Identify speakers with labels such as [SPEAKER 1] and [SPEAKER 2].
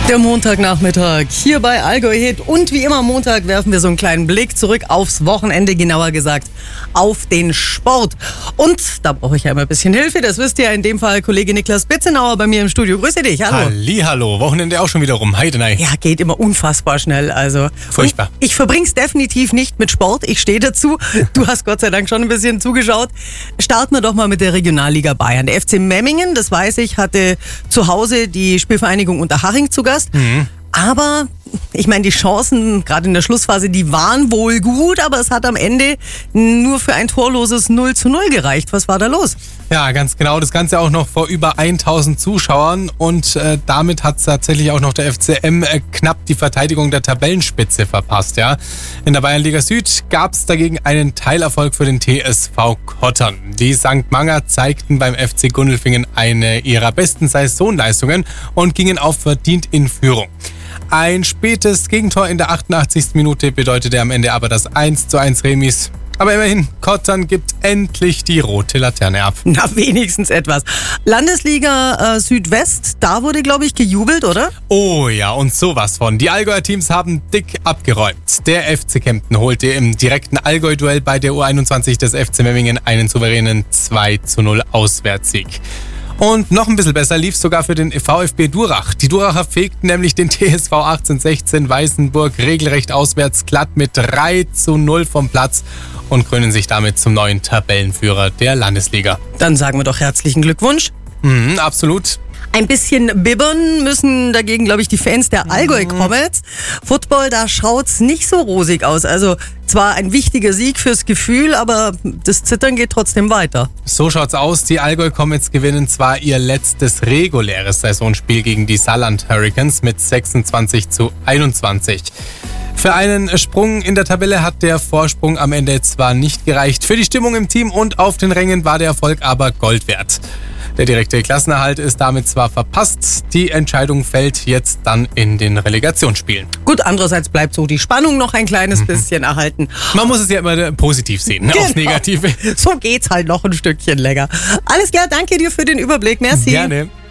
[SPEAKER 1] Der Montagnachmittag hier bei Allgäu Hit. Und wie immer am Montag werfen wir so einen kleinen Blick zurück aufs Wochenende, genauer gesagt auf den Sport. Und da brauche ich ja immer ein bisschen Hilfe. Das wisst ihr, in dem Fall Kollege Niklas Bitzenauer bei mir im Studio. Grüße dich, hallo.
[SPEAKER 2] Hallihallo, Wochenende auch schon wieder rum. Heidenei.
[SPEAKER 1] Ja, geht immer unfassbar schnell. Also
[SPEAKER 2] furchtbar.
[SPEAKER 1] Und ich verbring's definitiv nicht mit Sport. Ich stehe dazu. Du hast Gott sei Dank schon ein bisschen zugeschaut. Starten wir doch mal mit der Regionalliga Bayern. Der FC Memmingen, das weiß ich, hatte zu Hause die Spielvereinigung Unterhaching zu Gast. Aber ich meine, die Chancen, gerade in der Schlussphase, die waren wohl gut, aber es hat am Ende nur für ein torloses 0:0 gereicht. Was war da los?
[SPEAKER 2] Ja, ganz genau. Das Ganze auch noch vor über 1000 Zuschauern und damit hat tatsächlich auch noch der FCM knapp die Verteidigung der Tabellenspitze verpasst. Ja. In der Bayernliga Süd gab es dagegen einen Teilerfolg für den TSV Kottern. Die St. Manger zeigten beim FC Gundelfingen eine ihrer besten Saisonleistungen und gingen auch verdient in Führung. Ein spätes Gegentor in der 88. Minute bedeutete am Ende aber das 1:1 Remis. Aber immerhin, Kottern gibt endlich die rote Laterne ab.
[SPEAKER 1] Na, wenigstens etwas. Landesliga Südwest, da wurde, glaube ich, gejubelt, oder?
[SPEAKER 2] Oh ja, und sowas von. Die Allgäuer Teams haben dick abgeräumt. Der FC Kempten holte im direkten Allgäu-Duell bei der U21 des FC Memmingen einen souveränen 2:0 Auswärtssieg. Und noch ein bisschen besser lief es sogar für den VfB Durach. Die Duracher fegten nämlich den TSV 1816 Weißenburg regelrecht auswärts glatt mit 3:0 vom Platz und krönen sich damit zum neuen Tabellenführer der Landesliga.
[SPEAKER 1] Dann sagen wir doch herzlichen Glückwunsch.
[SPEAKER 2] Absolut.
[SPEAKER 1] Ein bisschen bibbern müssen dagegen, glaube ich, die Fans der Allgäu Comets. Football, da schaut's nicht so rosig aus. Also zwar ein wichtiger Sieg fürs Gefühl, aber das Zittern geht trotzdem weiter.
[SPEAKER 2] So schaut's aus. Die Allgäu Comets gewinnen zwar ihr letztes reguläres Saisonspiel gegen die Saarland Hurricanes mit 26:21. Für einen Sprung in der Tabelle hat der Vorsprung am Ende zwar nicht gereicht. Für die Stimmung im Team und auf den Rängen war der Erfolg aber Gold wert. Der direkte Klassenerhalt ist damit zwar verpasst, die Entscheidung fällt jetzt dann in den Relegationsspielen.
[SPEAKER 1] Gut, andererseits bleibt so die Spannung noch ein kleines bisschen erhalten.
[SPEAKER 2] Man muss es ja immer positiv sehen,
[SPEAKER 1] Genau.
[SPEAKER 2] aufs Negative.
[SPEAKER 1] So geht's halt noch ein Stückchen länger. Alles klar, danke dir für den Überblick, merci.
[SPEAKER 2] Gerne.